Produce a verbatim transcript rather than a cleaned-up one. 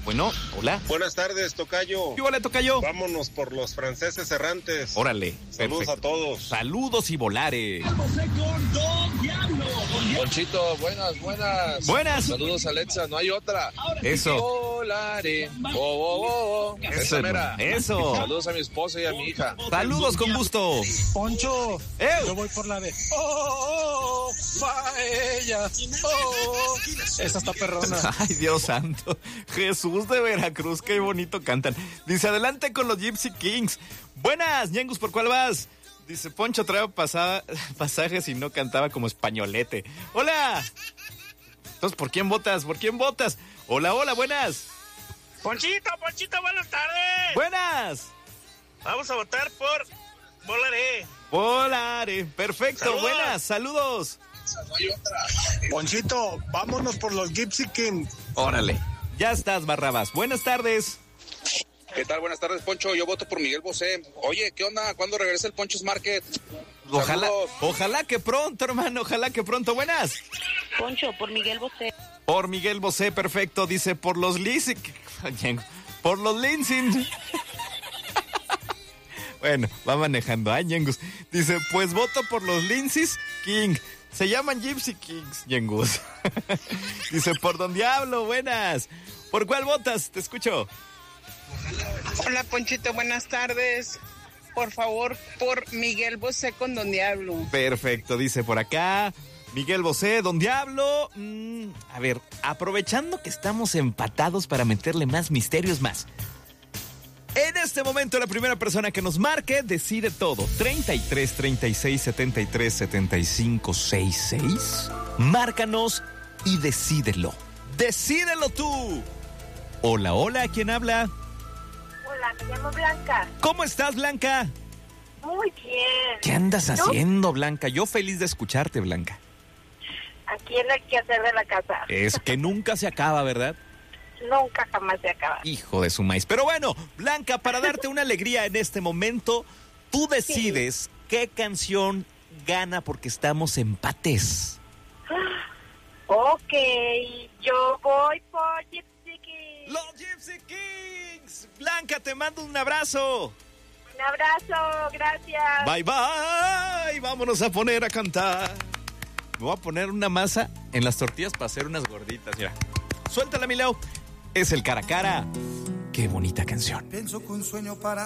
Bueno, hola. Buenas tardes, tocayo. ¿Qué hola, tocayo? Vámonos por los franceses errantes. Órale. Saludos perfecto. a todos. Saludos y volare. Ponchito, buenas, buenas. Buenas. Saludos, Alexa, no hay otra. Eso. Volare. Oh, oh, oh, oh. Eso, Esa mera. eso. Saludos a mi esposa y a mi hija. Saludos con gusto. Poncho, ¡Ew! yo voy por la de oh, oh, oh, paella. Oh, esa está perrona. Ay, Dios santo. Jesús de Veracruz, qué bonito cantan. Dice, adelante con los Gypsy Kings. Buenas, Ñengus, ¿por cuál vas? Dice, Poncho trae pasada, pasajes y no cantaba como españolete. ¡Hola! Entonces, ¿por quién votas? ¿Por quién votas? Hola, hola, buenas. Ponchito, Ponchito, buenas tardes. Buenas. Vamos a votar por Volaré. Volare. Perfecto, Saludos. buenas, saludos. Ponchito, vámonos por los Gypsy Kings. Órale. Ya estás, Barrabás. Buenas tardes. ¿Qué tal? Buenas tardes, Poncho. Yo voto por Miguel Bosé. Oye, ¿qué onda? ¿Cuándo regresa el Poncho's Market? Ojalá, Saludos. ojalá que pronto, hermano, ojalá que pronto. Buenas. Poncho, por Miguel Bosé. Por Miguel Bosé, perfecto. Dice, por los Lindsay. Por los Lindsay. Bueno, va manejando. Ay, Ñengus. Dice, pues voto por los Lindsay King. Se llaman Gypsy Kings, Ñengus. Dice, por Don Diablo, buenas. ¿Por cuál votas? Te escucho. Hola, Ponchito, buenas tardes. Por favor, por Miguel Bosé con Don Diablo. Perfecto, dice por acá Miguel Bosé, Don Diablo. Mm, a ver, aprovechando que estamos empatados para meterle más misterios más. En este momento la primera persona que nos marque decide todo. treinta y tres, treinta y seis, setenta y tres, setenta y cinco, sesenta y seis. Márcanos y decídelo. Decídelo tú. Hola, hola, ¿quién habla? Hola, me llamo Blanca. ¿Cómo estás, Blanca? Muy bien. ¿Qué andas ¿No? haciendo, Blanca? Yo feliz de escucharte, Blanca. Aquí en el quehacer de la casa. Es que nunca se acaba, ¿verdad? Nunca jamás se acaba. Hijo de su maíz. Pero bueno, Blanca, para darte una alegría en este momento, tú decides sí. qué canción gana porque estamos empates. Ok, yo voy por Gypsy Kings. ¡Los Gypsy Kings! Blanca, te mando un abrazo. Un abrazo, gracias. Bye, bye. Vámonos a poner a cantar. Me voy a poner una masa en las tortillas para hacer unas gorditas, mira. Suéltala, mi Leo. Es el cara a cara. Qué bonita canción. Pienso que un sueño para